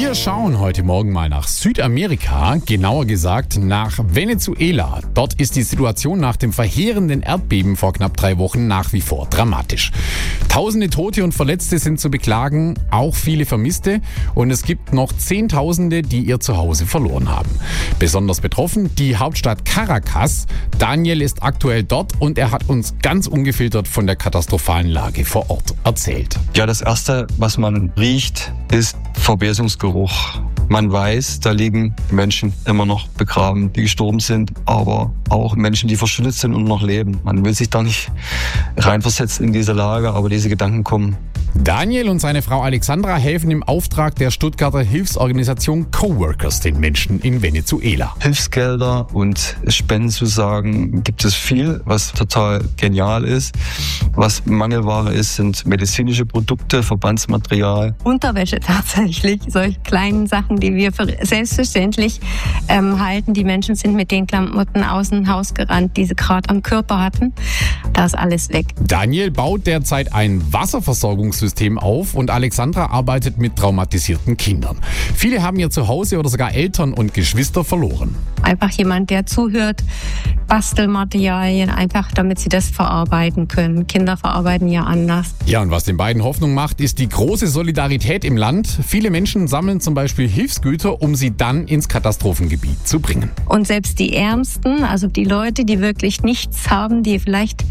Wir schauen heute Morgen mal nach Südamerika, genauer gesagt nach Venezuela. Dort ist die Situation nach dem verheerenden Erdbeben vor knapp 3 Wochen nach wie vor dramatisch. Tausende Tote und Verletzte sind zu beklagen, auch viele Vermisste, und es gibt noch Zehntausende, die ihr Zuhause verloren haben. Besonders betroffen die Hauptstadt Caracas. Daniel ist aktuell dort und er hat uns ganz ungefiltert von der katastrophalen Lage vor Ort erzählt. Ja, das Erste, was man riecht, ist Verwesungsgeruch. Man weiß, da liegen Menschen immer noch begraben, die gestorben sind, aber auch Menschen, die verschüttet sind und noch leben. Man will sich da nicht reinversetzen in diese Lage, aber diese Gedanken kommen. Daniel und seine Frau Alexandra helfen im Auftrag der Stuttgarter Hilfsorganisation Coworkers den Menschen in Venezuela. Hilfsgelder und Spendenzusagen gibt es viel, was total genial ist. Was Mangelware ist, sind medizinische Produkte, Verbandsmaterial. Unterwäsche tatsächlich, solche kleinen Sachen, die wir für selbstverständlich halten. Die Menschen sind mit den Klamotten aus dem Haus gerannt, die sie gerade am Körper hatten. Da ist alles weg. Daniel baut derzeit ein Wasserversorgungssystem auf und Alexandra arbeitet mit traumatisierten Kindern. Viele haben ihr Zuhause oder sogar Eltern und Geschwister verloren. Einfach jemand, der zuhört, Bastelmaterialien, einfach damit sie das verarbeiten können. Kinder verarbeiten ja anders. Ja, und was den beiden Hoffnung macht, ist die große Solidarität im Land. Viele Menschen sammeln zum Beispiel Hilfsgüter, um sie dann ins Katastrophengebiet zu bringen. Und selbst die Ärmsten, also die Leute, die wirklich nichts haben, die vielleicht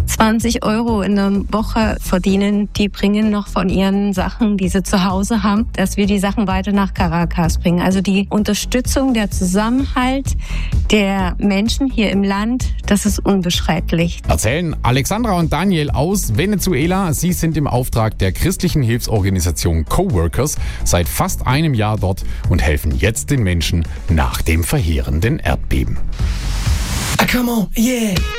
20 € in der Woche verdienen, die bringen noch von ihren Sachen, die sie zu Hause haben, dass wir die Sachen weiter nach Caracas bringen. Also die Unterstützung, der Zusammenhalt der Menschen hier im Land, das ist unbeschreiblich. Erzählen Alexandra und Daniel aus Venezuela. Sie sind im Auftrag der christlichen Hilfsorganisation Coworkers seit fast einem Jahr dort und helfen jetzt den Menschen nach dem verheerenden Erdbeben. Come on, yeah.